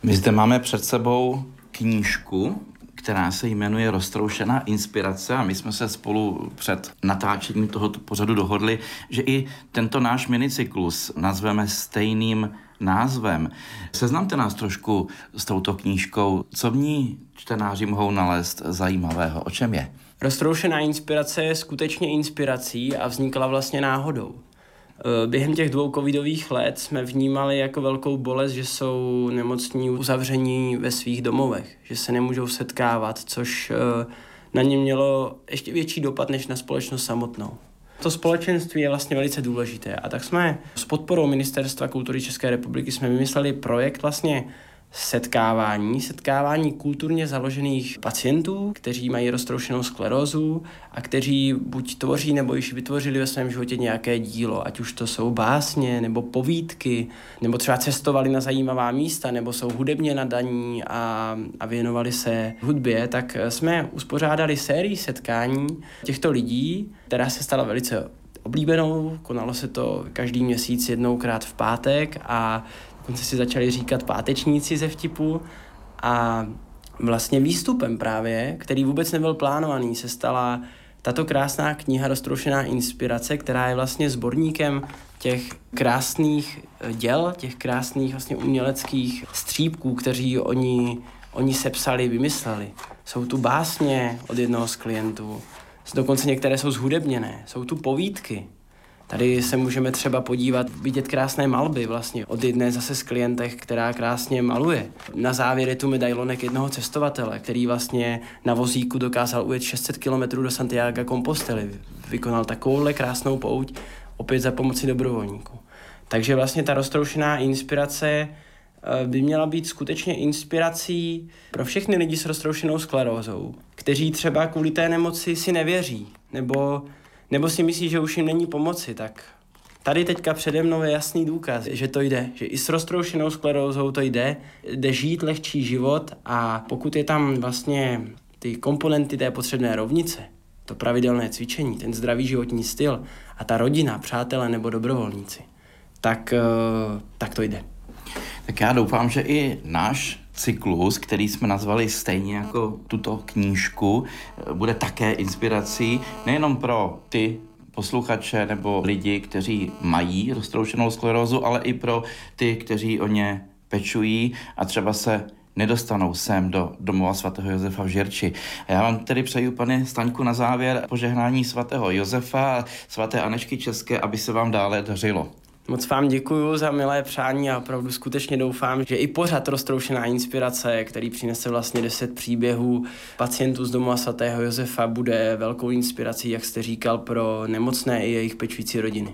My zde máme před sebou knížku, která se jmenuje Roztroušená inspirace a my jsme se spolu před natáčením tohoto pořadu dohodli, že i tento náš minicyklus nazveme stejným názvem. Seznamte nás trošku s touto knížkou, co v ní čtenáři mohou nalézt zajímavého, o čem je? Roztroušená inspirace je skutečně inspirací a vznikla vlastně náhodou. Během těch 2 covidových let jsme vnímali jako velkou bolest, že jsou nemocní uzavření ve svých domovech, že se nemůžou setkávat, což na ně mělo ještě větší dopad než na společnost samotnou. To společenství je vlastně velice důležité a tak jsme s podporou Ministerstva kultury České republiky jsme vymysleli projekt vlastně setkávání kulturně založených pacientů, kteří mají roztroušenou sklerózu a kteří buď tvoří nebo již vytvořili ve svém životě nějaké dílo, ať už to jsou básně nebo povídky, nebo třeba cestovali na zajímavá místa, nebo jsou hudebně nadaní a věnovali se hudbě, tak jsme uspořádali sérii setkání těchto lidí, která se stala velice oblíbenou. Konalo se to každý měsíc 1krát v pátek a dokonce si začali říkat pátečníci ze vtipu a vlastně výstupem právě, který vůbec nebyl plánovaný, se stala tato krásná kniha Roztroušená inspirace, která je vlastně sborníkem těch krásných děl, těch krásných vlastně uměleckých střípků, kteří oni sepsali, vymysleli. Jsou tu básně od jednoho z klientů, dokonce některé jsou zhudebněné, jsou tu povídky. Tady se můžeme třeba podívat, vidět krásné malby vlastně od jedné zase z klientech, která krásně maluje. Na závěr je tu medailonek jednoho cestovatele, který vlastně na vozíku dokázal ujet 600 km do Santiaga Compostely. Vykonal takovouhle krásnou pouť opět za pomoci dobrovolníků. Takže vlastně ta roztroušená inspirace by měla být skutečně inspirací pro všechny lidi s roztroušenou sklerózou, kteří třeba kvůli té nemoci si nevěří, nebo si myslí, že už jim není pomoci, tak tady teďka přede mnou je jasný důkaz, že to jde, že i s roztroušenou sklerózou to jde žít lehčí život a pokud je tam vlastně ty komponenty té potřebné rovnice, to pravidelné cvičení, ten zdravý životní styl a ta rodina, přátelé nebo dobrovolníci, tak to jde. Tak já doufám, že i náš cyklus, který jsme nazvali stejně jako tuto knížku, bude také inspirací nejenom pro ty posluchače nebo lidi, kteří mají roztroušenou sklerózu, ale i pro ty, kteří o ně pečují a třeba se nedostanou sem do domova svatého Josefa v Žirči. A já vám tedy přeju, pane Staňku, na závěr požehnání svatého Josefa a svaté Anežky České, aby se vám dále dařilo. Moc vám děkuju za milé přání a opravdu skutečně doufám, že i pořad Roztroušená inspirace, který přinese vlastně 10 příběhů pacientů z domova svatého Josefa, bude velkou inspirací, jak jste říkal, pro nemocné i jejich pečující rodiny.